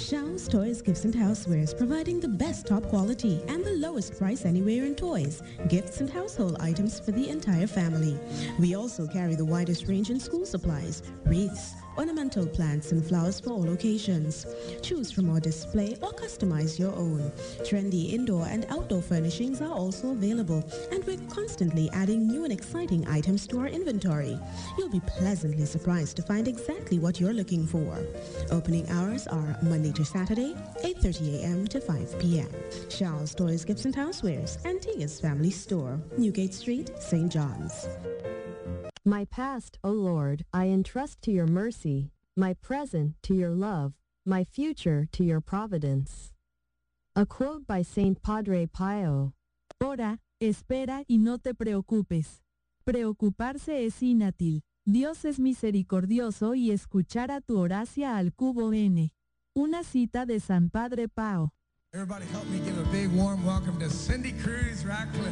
Show's Toys Gifts and Housewares, providing the best top quality and the lowest price anywhere in toys, gifts and household items for the entire family. We also carry the widest range in school supplies, wreaths, ornamental plants and flowers for all occasions. Choose from our display or customize your own. Trendy indoor and outdoor furnishings are also available, and we're constantly adding new and exciting items to our inventory. You'll be pleasantly surprised to find exactly what you're looking for. Opening hours are Monday to Saturday, 8:30 a.m. to 5 p.m. Charles Toys, Gifts and Housewares, Antigua's Family Store, Newgate Street, St. John's. My past, O Lord, I entrust to your mercy, my present to your love, my future to your providence. A quote by Saint Padre Pio. Ora, espera y no te preocupes. Preocuparse es inútil. Dios es misericordioso y escuchará tu oracia al cubo N. Una cita de San Padre Pao. Everybody help me give a big warm welcome to Cindy Cruz, Ratcliffe.